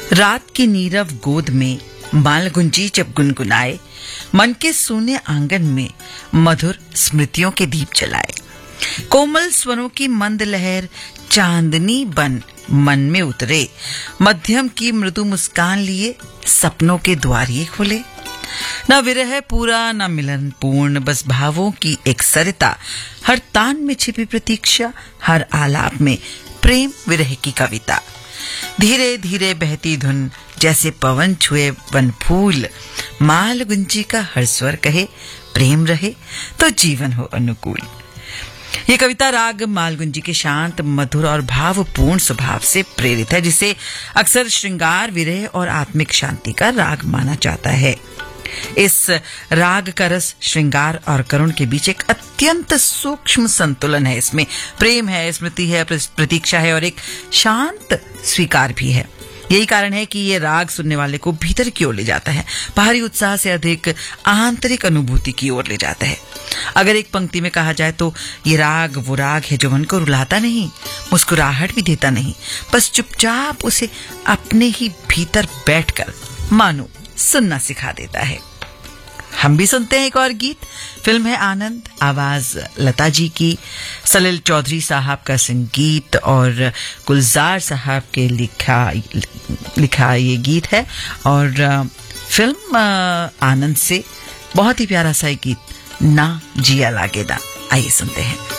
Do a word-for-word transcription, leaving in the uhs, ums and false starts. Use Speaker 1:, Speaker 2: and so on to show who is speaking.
Speaker 1: रात की नीरव गोद में मालगुंजी जब गुनगुनाए, मन के सूने आंगन में मधुर स्मृतियों के दीप जलाए। कोमल स्वरों की मंद लहर चांदनी बन मन में उतरे, मध्यम की मृदु मुस्कान लिए सपनों के द्वार ये खुले। न विरह पूरा न मिलन पूर्ण, बस भावों की एक सरिता, हर तान में छिपी प्रतीक्षा, हर आलाप में प्रेम विरह की कविता। धीरे धीरे बहती धुन जैसे पवन छुए वन फूल, मालगुंजी का हर स्वर कहे प्रेम रहे तो जीवन हो अनुकूल। ये कविता राग मालगुंजी के शांत, मधुर और भावपूर्ण स्वभाव से प्रेरित है, जिसे अक्सर श्रृंगार, विरह और आत्मिक शांति का राग माना जाता है। इस राग का रस श्रृंगार और करुण के बीच एक अत्यंत सूक्ष्म संतुलन है। इसमें प्रेम है, स्मृति है, प्रतीक्षा है और एक शांत स्वीकार भी है। यही कारण है कि ये राग सुनने वाले को भीतर की ओर ले जाता है, बाहरी उत्साह से अधिक आंतरिक अनुभूति की ओर ले जाता है। अगर एक पंक्ति में कहा जाए तो ये राग वो राग है जो मन को रुलाता नहीं, मुस्कुराहट भी देता नहीं, बस चुपचाप उसे अपने ही भीतर बैठकर मानो सुनना सिखा देता है। हम भी सुनते हैं एक और गीत। फिल्म है आनंद, आवाज लता जी की, सलील चौधरी साहब का संगीत और गुलजार साहब के लिखा लिखा ये गीत है। और फिल्म आनंद से बहुत ही प्यारा सा गीत, ना जिया लागेदा। आइए सुनते हैं।